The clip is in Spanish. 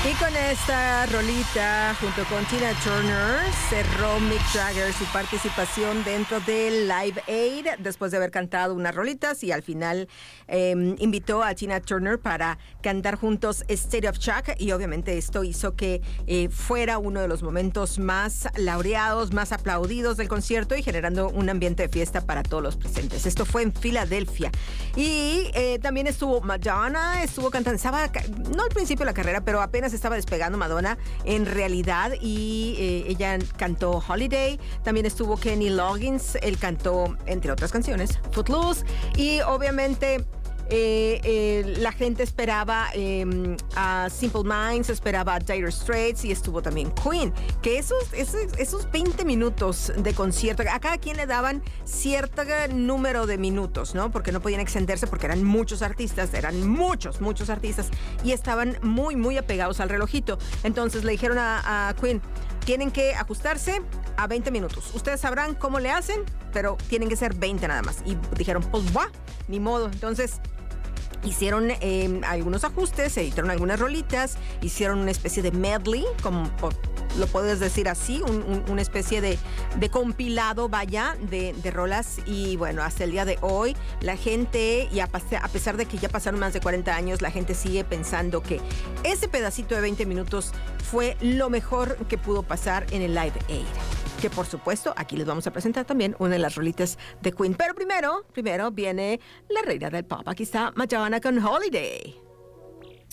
Y con esta rolita, junto con Tina Turner, cerró Mick Jagger su participación dentro del Live Aid, después de haber cantado unas rolitas, y al final invitó a Tina Turner para cantar juntos State of Shock, y obviamente esto hizo que fuera uno de los momentos más laureados, más aplaudidos del concierto, y generando un ambiente de fiesta para todos los presentes. Esto fue en Filadelfia. Y también estuvo Madonna, estuvo cantando, no al principio de la carrera, pero apenas estaba despegando Madonna en realidad, y ella cantó Holiday. También estuvo Kenny Loggins, él cantó, entre otras canciones, Footloose, y obviamente la gente esperaba a Simple Minds, esperaba a Dire Straits, y estuvo también Queen, que esos 20 minutos de concierto, a cada quien le daban cierto número de minutos, ¿no? Porque no podían extenderse, porque eran muchos artistas, y estaban muy, muy apegados al relojito. Entonces le dijeron a Queen, tienen que ajustarse a 20 minutos. Ustedes sabrán cómo le hacen, pero tienen que ser 20 nada más. Y dijeron, pues va, ni modo. Entonces hicieron algunos ajustes, editaron algunas rolitas, hicieron una especie de medley, como lo puedes decir así, una especie de compilado, vaya, de rolas. Y bueno, hasta el día de hoy, la gente, y a pesar de que ya pasaron más de 40 años, la gente sigue pensando que ese pedacito de 20 minutos fue lo mejor que pudo pasar en el Live Aid. Que por supuesto, aquí les vamos a presentar también una de las rolitas de Queen. Pero primero viene la reina del pop. Aquí está Madonna con Holiday.